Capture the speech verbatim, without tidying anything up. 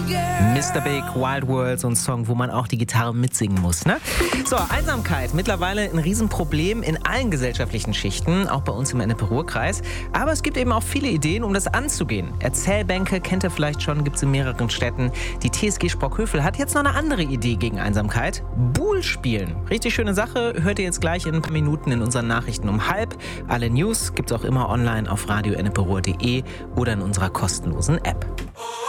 Mister Big, Wild World, so ein Song, wo man auch die Gitarre mitsingen muss, ne? So, Einsamkeit, mittlerweile ein Riesenproblem in allen gesellschaftlichen Schichten, auch bei uns im Ennepe-Ruhr-Kreis. Aber es gibt eben auch viele Ideen, um das anzugehen. Erzählbänke kennt ihr vielleicht schon, gibt es in mehreren Städten. Die T S G Sprockhövel hat jetzt noch eine andere Idee gegen Einsamkeit. Buhl spielen. Richtig schöne Sache, hört ihr jetzt gleich in ein paar Minuten in unseren Nachrichten um halb. Alle News gibt's auch immer online auf radio enneperuhr punkt de oder in unserer kostenlosen App.